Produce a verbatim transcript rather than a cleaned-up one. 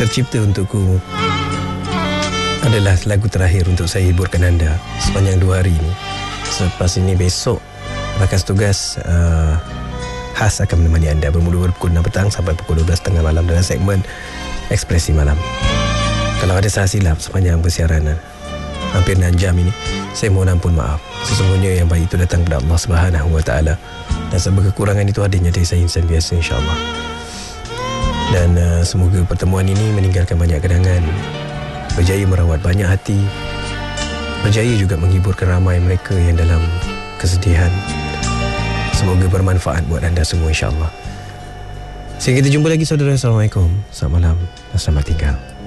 tercipta untukku adalah lagu terakhir untuk saya hiburkan anda sepanjang dua hari ini. Selepas ini besok rakan tugas uh, khas akan menemani anda bermula pukul enam petang sampai pukul dua belas tiga puluh malam dalam segmen Ekspresi Malam. Kalau ada salah silap sepanjang persiaran hampir enam jam ini, saya mohon ampun maaf. Sesungguhnya yang baik itu datang kepada Allah Subhanahu Wa Taala, dan sebab kekurangan itu adanya dari saya insan biasa, insya-Allah. Dan uh, semoga pertemuan ini meninggalkan banyak kenangan, berjaya merawat banyak hati, berjaya juga menghiburkan ramai mereka yang dalam kesedihan. Semoga bermanfaat buat anda semua, insya-Allah. Sehingga kita jumpa lagi saudara. Assalamualaikum, selamat malam dan selamat tinggal.